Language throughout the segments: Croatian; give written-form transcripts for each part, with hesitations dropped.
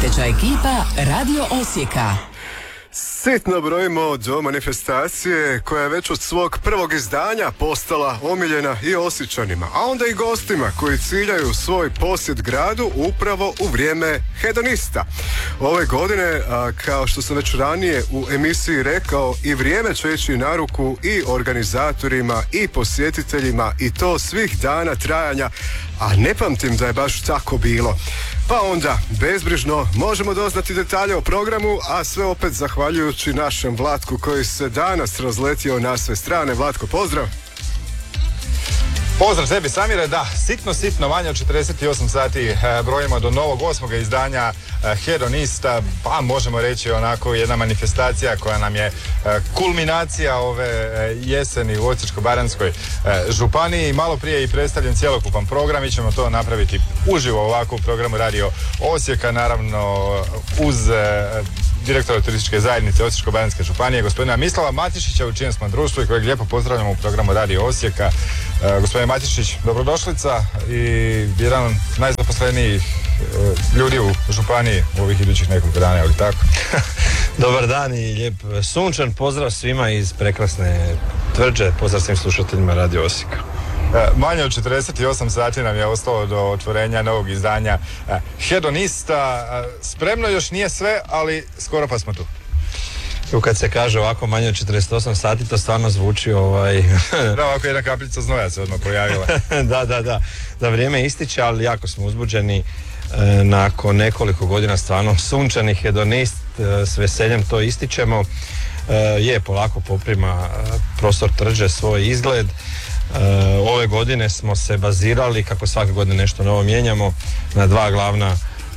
prateća ekipa Radio Osijeka. Sitno brojimo do manifestacije koja je već od svog prvog izdanja postala omiljena i Osječanima, a onda i gostima koji ciljaju svoj posjet gradu upravo u vrijeme hedonista. Ove godine, kao što sam već ranije u emisiji rekao, i vrijeme će ići na ruku i organizatorima i posjetiteljima, i to svih dana trajanja, a ne pamtim da je baš tako bilo. Pa onda, bezbrižno možemo doznati detalje o programu, a sve opet zahvaljujući našem Vlatku koji se danas razletio na sve strane. Vlatko, pozdrav! Pozdrav tebi, Samire. Da, sitno, manje od 48 sati brojimo do novog 8. izdanja Hedonista, pa možemo reći onako jedna manifestacija koja nam je kulminacija ove jeseni u Osječko-baranjskoj županiji. Malo prije je i predstavljen cjelokupan program, mi ćemo to napraviti uživo ovako u programu Radio Osijeka, naravno uz direktora turističke zajednice Osječko-baranjske županije, gospodina Mislava Matišića, u čijem smo društvu i kojeg lijepo pozdravljamo u programu Radio Osijeka. Gospodin Matišić, dobrodošlica i jedan od najzaposlenijih ljudi u županiji u ovih idućih nekoliko dana, je li tako? Dobar dan i lijep sunčan pozdrav svima iz prekrasne Tvrđe, pozdrav svim slušateljima Radio Osijeka. Manje od 48 sati nam je ostalo do otvorenja novog izdanja Hedonista. Spremno još nije sve, ali skoro pa smo tu. Kad se kaže ovako manje od 48 sati, to stvarno zvuči Da, ovako jedna kapljica znoja se odmah pojavila. Da vrijeme ističe, ali jako smo uzbuđeni nakon nekoliko godina stvarno sunčani hedonist, s veseljem to ističemo. Polako poprima prostor Tvrđe svoj izgled. Ove godine smo se bazirali, kako svake godine nešto novo mijenjamo, na dva glavna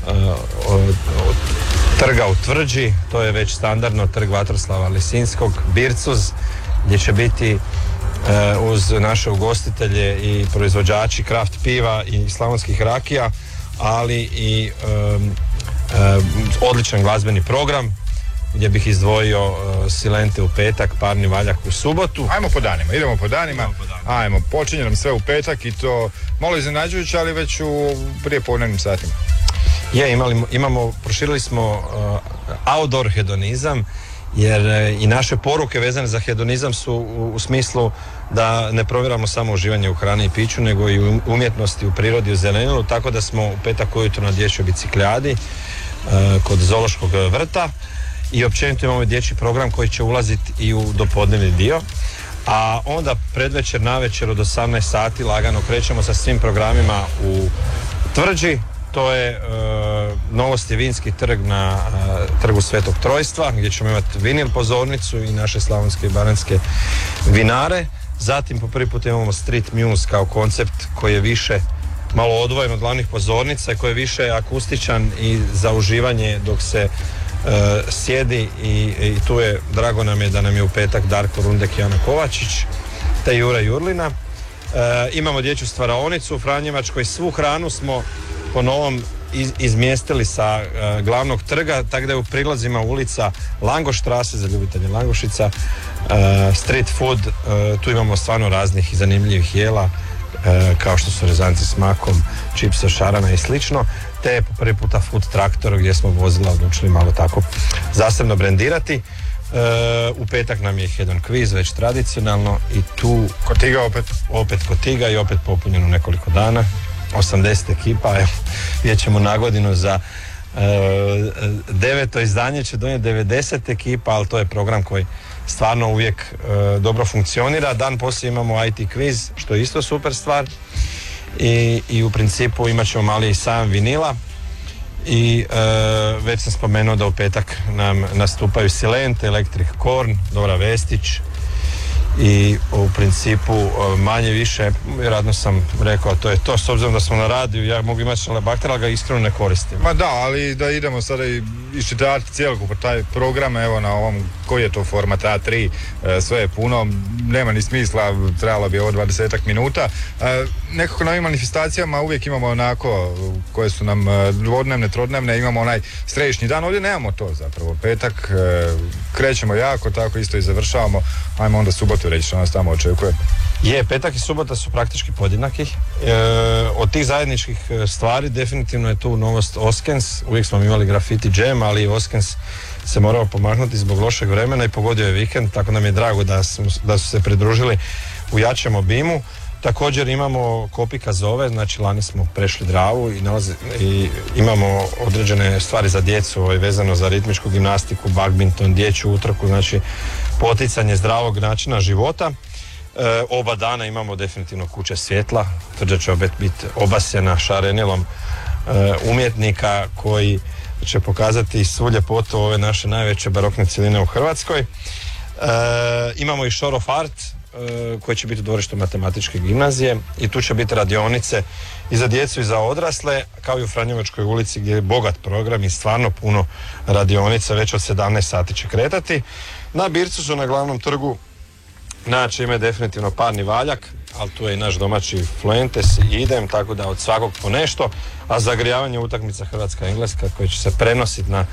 trga u Tvrđi. To je već standardno trg Vatroslava Lisinskog, Bircuz, gdje će biti uz naše ugostitelje i proizvođači kraft piva i slavonskih rakija, ali i odličan glazbeni program gdje bih izdvojio Silente u petak, Parni valjak u subotu. Idemo po danima. Počinje nam sve u petak i to malo iznenađujuće, ali već u prijepodnevnim satima. Proširili smo outdoor hedonizam, jer i naše poruke vezane za hedonizam su u smislu da ne provjeramo samo uživanje u hrani i piću, nego i u umjetnosti, u prirodi, u zelenilu, tako da smo u petak ujutro na dječjoj bicikljadi kod Zoološkog vrta i općenito imamo dječji program koji će ulaziti i u dopodnevni dio, a onda predvečer, navečer od 18 sati lagano krećemo sa svim programima u Tvrđi. To je Novosti vinski trg na trgu Svetog Trojstva, gdje ćemo imati vinil pozornicu i naše slavonske i baranjske vinare. Zatim po prvi put imamo Street Muse kao koncept koji je više malo odvojen od glavnih pozornica, koji je više akustičan i za uživanje dok se sjedi i tu je, drago nam je da nam je u petak Darko Rundek i Ana Kovačić te Jura Jurlina. Imamo dječju stvaraonicu u Franjevačkoj, svu hranu smo po novom izmjestili sa glavnog trga, tako da je u prilazima ulica Langoštrase za ljubitelje langošica, street food, tu imamo stvarno raznih i zanimljivih jela, kao što su rezanci s makom, čipsa, šarana i slično, te po prvi puta food traktor gdje smo vozila odlučili malo tako zasebno brendirati. U petak nam je jedan kviz već tradicionalno i tu Kotiga opet Kotiga i opet popunjeno nekoliko dana, 80 ekipa, vidjet ćemo na godinu za 9. izdanje će donijeti 90 ekipa, ali to je program koji stvarno uvijek dobro funkcionira. Dan poslije imamo IT kviz, što je isto super stvar, i u principu imat ćemo mali i sajam vinila i već sam spomenuo da u petak nam nastupaju Silente, Electric Corn, Dora Vestić i u principu manje više, vjerojatno sam rekao, to je to, s obzirom da smo na radiju, ja mogu imati šalebakter, ali ga iskreno ne koristim. Ma da, ali da idemo sada i iščitavati cijelokupno taj program, evo na ovom, koji je to format A3, sve je puno, nema ni smisla, trebalo bi ovo 20 minuta. Nekako na ovim manifestacijama uvijek imamo onako, koje su nam dvodnevne, trodnevne, imamo onaj središnji dan, ovdje nemamo to zapravo, petak krećemo jako, tako isto i završavamo, ajmo onda subotu tu reći što nas tamo očekuje? Petak i subota su praktički podjednaki. Od tih zajedničkih stvari definitivno je tu novost Oskens. Uvijek smo imali graffiti jam, ali Oskens se morao pomaknuti zbog lošeg vremena i pogodio je vikend, tako nam je drago da su se pridružili u jačem obimu. Također imamo Kopika zove, znači lani smo prešli Dravu i imamo određene stvari za djecu vezano za ritmičku gimnastiku, badminton, dječju utrku, znači poticanje zdravog načina života. Oba dana imamo definitivno kuće svjetla, Tvrđa će opet biti obasjena šarenilom umjetnika koji će pokazati svu ljepotu ove naše najveće barokne cjeline u Hrvatskoj. Imamo i Shore of Art koji će biti u dvorištu matematičke gimnazije i tu će biti radionice i za djecu i za odrasle, kao i u Franjevačkoj ulici gdje je bogat program i stvarno puno radionica, već od 17 sati će kretati. Na Bircu su na glavnom trgu naći ime definitivno Parni Valjak, ali tu je i naš domaći Fuentes i Idem, tako da od svakog po nešto, a zagrijavanje utakmica Hrvatska-Engleska koji će se prenositi na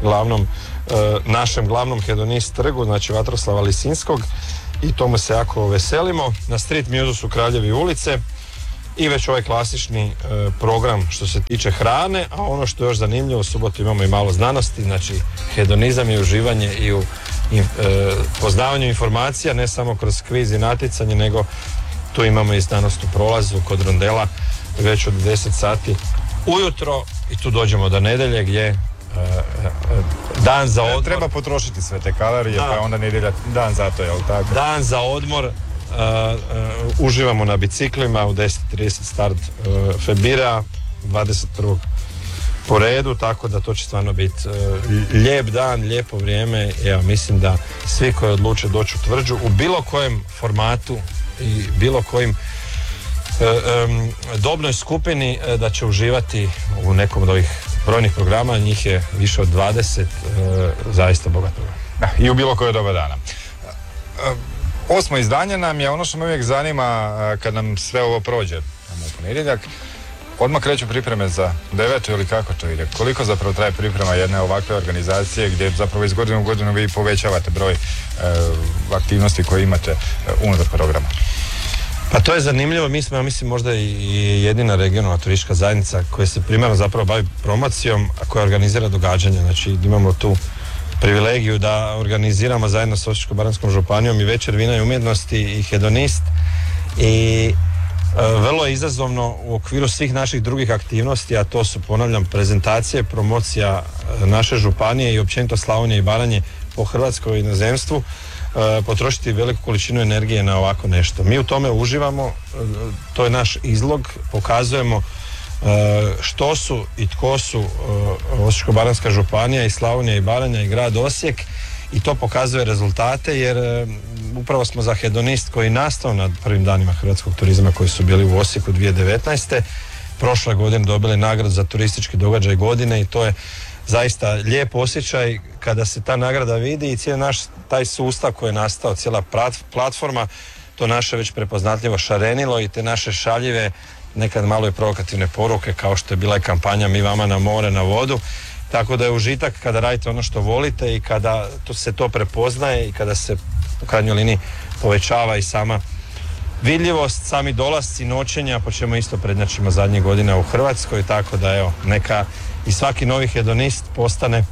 našem glavnom hedonist trgu, znači Vatroslava Lisinskog, i tomu se jako veselimo. Na Street Musu su Kraljevi ulice i već ovaj klasični program što se tiče hrane, a ono što je još zanimljivo, u subotu imamo i malo znanosti, znači hedonizam i uživanje i u poznavanju informacija, ne samo kroz kviz i natjecanje, nego tu imamo i znanost u prolazu kod rondela već od 10 sati ujutro i tu dođemo do nedjelje gdje dan za odmor. Treba potrošiti sve te kalorije, pa onda nedjelja dan za to, jel tako? Dan za odmor, uživamo na biciklima, u 10:30 start Febira, 21. po redu, tako da to će stvarno biti lijep dan, lijepo vrijeme. Evo, mislim da svi koji odluče doći u Tvrđu u bilo kojem formatu i bilo kojim dobnoj skupini da će uživati u nekom od ovih brojnih programa, njih je više od 20, zaista bogat program. I u bilo koje doba dana. 8. izdanje nam je ono što me uvijek zanima kad nam sve ovo prođe u ponedjeljak. Odmah kreću pripreme za 9. ili kako to ide? Koliko zapravo traje priprema jedne ovakve organizacije gdje zapravo iz godine u godinu vi povećavate broj aktivnosti koje imate unutar programa? Pa to je zanimljivo, mi smo, ja mislim, možda i jedina regionalna turistička zajednica koja se primarno zapravo bavi promocijom, a koja organizira događanja. Znači imamo tu privilegiju da organiziramo zajedno s Osječko-baranjskom županijom i večer vina i umjetnosti i hedonist i vrlo je izazovno u okviru svih naših drugih aktivnosti, a to su, ponavljam, prezentacije, promocija naše županije i općenito Slavonije i Baranje po Hrvatskoj i inozemstvu, potrošiti veliku količinu energije na ovako nešto. Mi u tome uživamo, to je naš izlog, pokazujemo što su i tko su Osječko-baranjska županija i Slavonija i Baranja i grad Osijek, i to pokazuje rezultate, jer upravo smo za hedonist koji je nastao na prvim danima hrvatskog turizma koji su bili u Osijeku 2019. prošle godine dobili nagradu za turistički događaj godine i to je zaista lijep osjećaj kada se ta nagrada vidi i cijeli naš taj sustav koji je nastao, cijela platforma, to naše već prepoznatljivo šarenilo i te naše šaljive, nekad malo i provokativne poruke kao što je bila i kampanja Mi vama na more, na vodu. Tako da je užitak kada radite ono što volite i kada se to prepoznaje i kada se u krajnjoj liniji povećava i sama vidljivost, sami dolasci, noćenja, po čemu isto prednjačimo zadnjih godina u Hrvatskoj, tako da evo, neka i svaki novi hedonist postane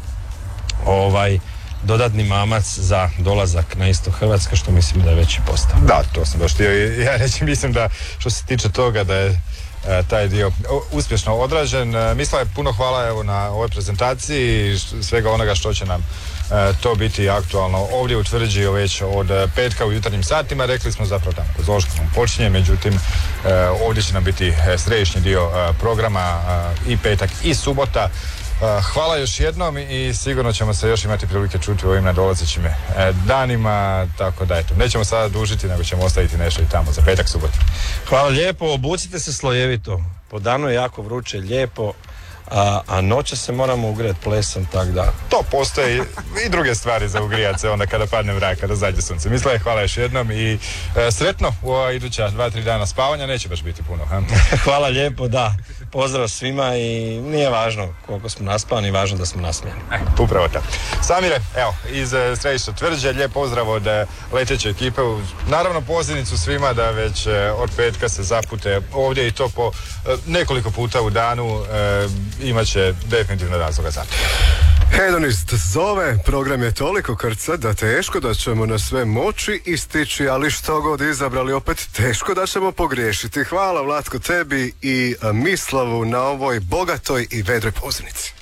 dodatni mamac za dolazak na istok Hrvatske, što mislim da je već i postao. Da, to sam baš htio i ja reći, mislim da što se tiče toga da je taj dio uspješno odrađen. Mislila je puno hvala evo na ovoj prezentaciji i svega onoga što će nam to biti aktualno ovdje u Tvrđi već od petka u jutarnjim satima. Rekli smo zapravo tamo kod Zoškom počinje, međutim ovdje će nam biti središnji dio programa i petak i subota. Hvala još jednom i sigurno ćemo se još imati prilike čuti u ovim nadolazećim danima, tako da eto, nećemo sada dužiti, nego ćemo ostaviti nešto i tamo za petak, subotu. Hvala lijepo, obucite se slojevito, po danu je jako vruće, lijepo, a noće se moramo ugrijati plesom, tako da. To postoje i druge stvari za ugrijat se onda kada padne mrak, kada zađe sunce. Misle, hvala još jednom i sretno u ova iduća 2-3 dana spavanja, neće baš biti puno. Ha? Hvala lijepo, da. Pozdrav svima i nije važno koliko smo naspani, važno da smo nasmijeni. Upravo tako. Samire, evo, iz Središta Tvrđe, lijep pozdrav od leteće ekipe. Naravno, pozivnicu svima da već od petka se zapute ovdje i to po nekoliko puta u danu, imat će definitivno razloga za to. Hedonist zove, program je toliko krcat da teško da ćemo na sve moći i stići, ali što god izabrali opet teško da ćemo pogriješiti. Hvala Vlatko tebi i Mislavu na ovoj bogatoj i vedroj pozivnici.